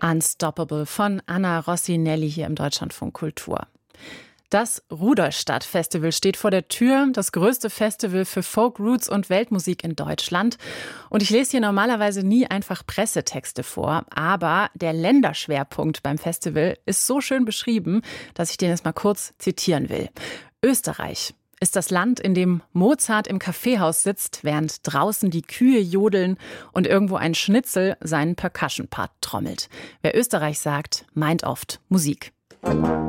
Unstoppable von Anna Rossinelli hier im Deutschlandfunk Kultur. Das Rudolstadt-Festival steht vor der Tür, das größte Festival für Folk, Roots und Weltmusik in Deutschland. Und ich lese hier normalerweise nie einfach Pressetexte vor, aber der Länderschwerpunkt beim Festival ist so schön beschrieben, dass ich den jetzt mal kurz zitieren will. Österreich ist das Land, in dem Mozart im Kaffeehaus sitzt, während draußen die Kühe jodeln und irgendwo ein Schnitzel seinen Percussion-Part trommelt. Wer Österreich sagt, meint oft Musik.